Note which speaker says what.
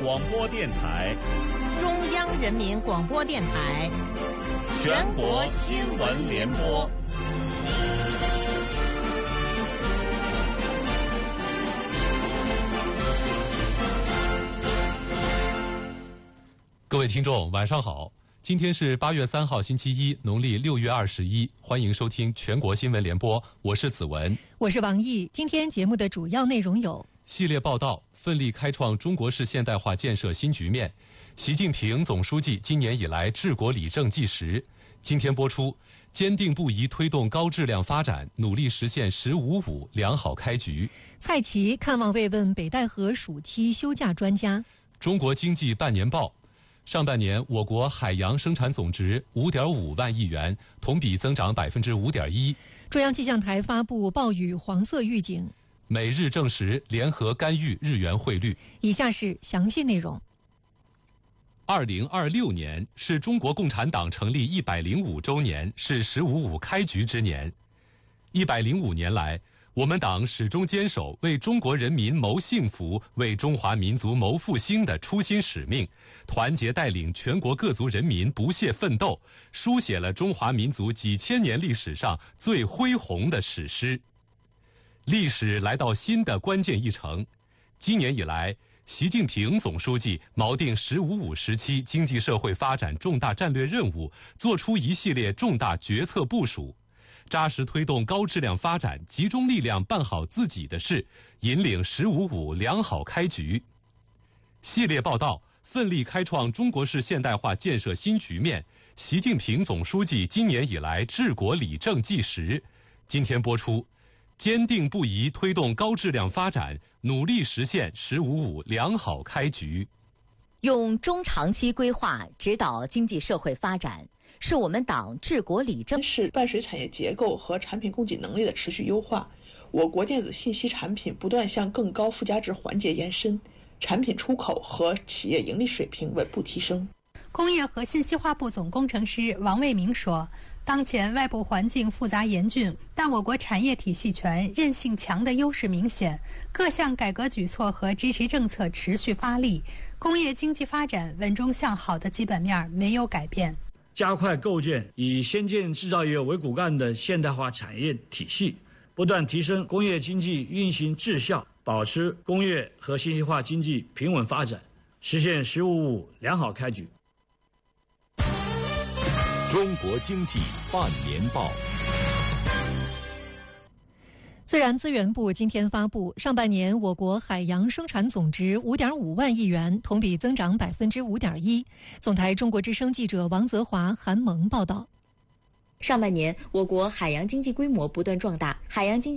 Speaker 1: 广播电台、
Speaker 2: 中央人民广播电台、
Speaker 1: 全国新闻联播。
Speaker 3: 各位听众，晚上好！今天是8月3号，星期一，农历6月21，欢迎收听全国新闻联播，我是子文，
Speaker 4: 我是王毅。今天节目的主要内容有：
Speaker 3: 系列报道，奋力开创中国式现代化建设新局面。习近平总书记今年以来治国理政纪实。今天播出，坚定不移推动高质量发展，努力实现“15+5”良好开局。
Speaker 4: 蔡奇看望慰问北戴河暑期休假专家。
Speaker 3: 中国经济半年报。上半年，我国海洋生产总值5.5万亿元，同比增长5.1%。
Speaker 4: 中央气象台发布暴雨黄色预警。
Speaker 3: 美日证实联合干预日元汇率。
Speaker 4: 以下是详细内容。
Speaker 3: 2026年是中国共产党成立105周年，是“15+5”开局之年。105年来，我们党始终坚守为中国人民谋幸福、为中华民族谋复兴的初心使命，团结带领全国各族人民不懈奋斗，书写了中华民族几千年历史上最恢宏的史诗。历史来到新的关键一程，今年以来，习近平总书记锚定“15+5”时期经济社会发展重大战略任务，作出一系列重大决策部署，扎实推动高质量发展，集中力量办好自己的事，引领“15+5”良好开局。系列报道，奋力开创中国式现代化建设新局面。习近平总书记今年以来治国理政纪实。今天播出，坚定不移推动高质量发展，努力实现“15+5”良好开局。
Speaker 5: 用中长期规划指导经济社会发展，是我们党治国理政。
Speaker 6: 是伴随产业结构和产品供给能力的持续优化，我国电子信息产品不断向更高附加值环节延伸，产品出口和企业盈利水平稳步提升。
Speaker 7: 工业和信息化部总工程师王卫明说，当前外部环境复杂严峻，但我国产业体系全、韧性强的优势明显，各项改革举措和支持政策持续发力，工业经济发展稳中向好的基本面没有改变。
Speaker 8: 加快构建以先进制造业为骨干的现代化产业体系，不断提升工业经济运行质效，保持工业和信息化经济平稳发展，实现“15+5”良好开局。
Speaker 1: 中国经济半年报。
Speaker 4: 自然资源部今天发布，上半年我国海洋生产总值5.5万亿元，同比增长5.1%。总台中国之声记者王泽华、韩萌报道。
Speaker 5: 上半年，我国海洋经济规模不断壮大，海洋经济